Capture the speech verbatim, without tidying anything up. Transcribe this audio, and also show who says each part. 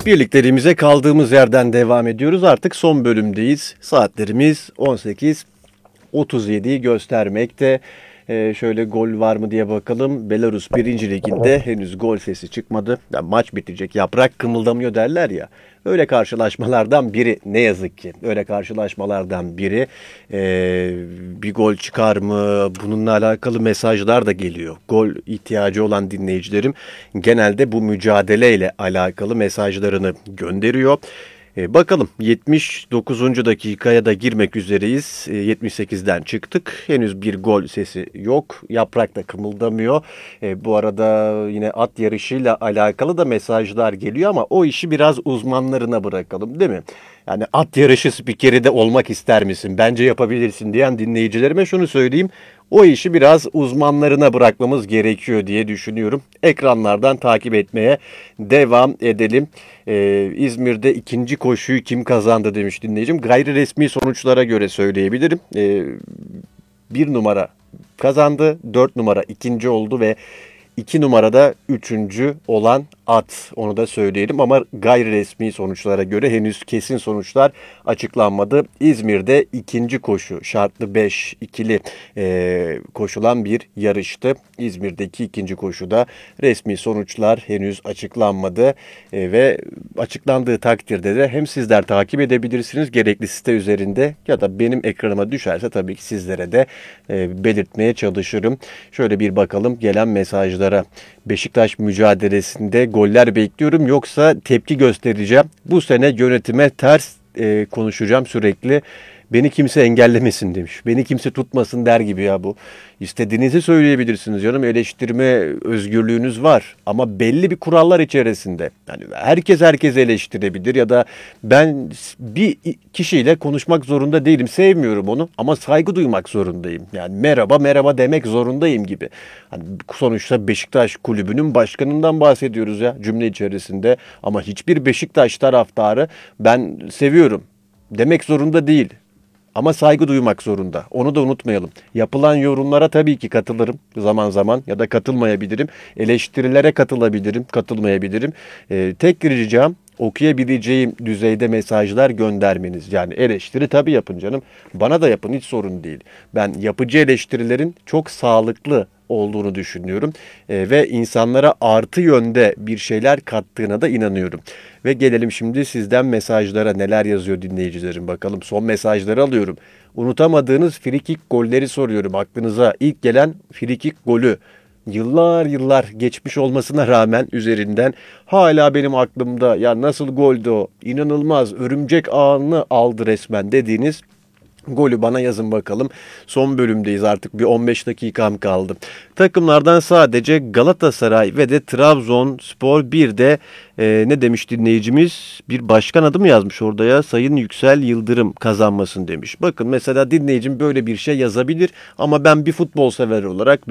Speaker 1: Birlikteliğimize kaldığımız yerden devam ediyoruz. Artık son bölümdeyiz. Saatlerimiz on sekiz otuz yediyi göstermekte. Ee, şöyle gol var mı diye bakalım. Belarus birinci Ligi'nde henüz gol sesi çıkmadı. Yani maç bitecek, yaprak kımıldamıyor derler ya. Öyle karşılaşmalardan biri ne yazık ki. Öyle karşılaşmalardan biri. Ee, bir gol çıkar mı? Bununla alakalı mesajlar da geliyor. Gol ihtiyacı olan dinleyicilerim genelde bu mücadeleyle alakalı mesajlarını gönderiyor. E, bakalım yetmiş dokuzuncu dakikaya da girmek üzereyiz. E, yetmiş sekizden çıktık. Henüz bir gol sesi yok. Yaprak da kımıldamıyor. E, bu arada yine at yarışıyla alakalı da mesajlar geliyor ama o işi biraz uzmanlarına bırakalım, değil mi? Yani at yarışı spikeri de olmak ister misin? Bence yapabilirsin diyen dinleyicilerime şunu söyleyeyim. O işi biraz uzmanlarına bırakmamız gerekiyor diye düşünüyorum. Ekranlardan takip etmeye devam edelim. Ee, İzmir'de ikinci koşuyu kim kazandı demiş dinleyicim. Gayri resmi sonuçlara göre söyleyebilirim. Ee, bir numara kazandı, dört numara ikinci oldu ve iki numarada üçüncü olan at. Onu da söyleyelim ama gayri resmi sonuçlara göre henüz kesin sonuçlar açıklanmadı. İzmir'de ikinci koşu şartlı beş ikili e, koşulan bir yarıştı. İzmir'deki ikinci koşuda resmi sonuçlar henüz açıklanmadı e, ve açıklandığı takdirde de hem sizler takip edebilirsiniz gerekli site üzerinde ya da benim ekranıma düşerse tabii ki sizlere de e, belirtmeye çalışırım. Şöyle bir bakalım gelen mesajlara. Beşiktaş mücadelesinde goller bekliyorum yoksa tepki göstereceğim. Bu sene yönetime ters e, konuşacağım sürekli. Beni kimse engellemesin demiş. Beni kimse tutmasın der gibi ya bu. İstediğinizi söyleyebilirsiniz canım. Eleştirme özgürlüğünüz var. Ama belli bir kurallar içerisinde. Yani herkes herkese eleştirebilir ya da ben bir kişiyle konuşmak zorunda değilim. Sevmiyorum onu ama saygı duymak zorundayım. Yani merhaba merhaba demek zorundayım gibi. Hani sonuçta Beşiktaş kulübünün başkanından bahsediyoruz ya cümle içerisinde. Ama hiçbir Beşiktaş taraftarı ben seviyorum demek zorunda değil. Ama saygı duymak zorunda. Onu da unutmayalım. Yapılan yorumlara tabii ki katılırım zaman zaman ya da katılmayabilirim. Eleştirilere katılabilirim, katılmayabilirim. Ee, tek ricam okuyabileceğim düzeyde mesajlar göndermeniz. Yani eleştiri tabii yapın canım. Bana da yapın hiç sorun değil. Ben yapıcı eleştirilerin çok sağlıklı olduğunu düşünüyorum e, ve insanlara artı yönde bir şeyler kattığına da inanıyorum. Ve gelelim şimdi sizden mesajlara neler yazıyor dinleyicilerim bakalım. Son mesajları alıyorum. Unutamadığınız frikik golleri soruyorum. Aklınıza ilk gelen frikik golü. Yıllar yıllar geçmiş olmasına rağmen üzerinden hala benim aklımda ya nasıl goldü o inanılmaz örümcek ağını aldı resmen dediğiniz golü bana yazın bakalım. Son bölümdeyiz artık bir on beş dakikam kaldı. Takımlardan sadece Galatasaray ve de Trabzonspor bir de e, ne demiş dinleyicimiz? Bir başkan adı mı yazmış orada ya? Sayın Yüksel Yıldırım kazanmasın demiş. Bakın mesela dinleyicim böyle bir şey yazabilir ama ben bir futbol sever olarak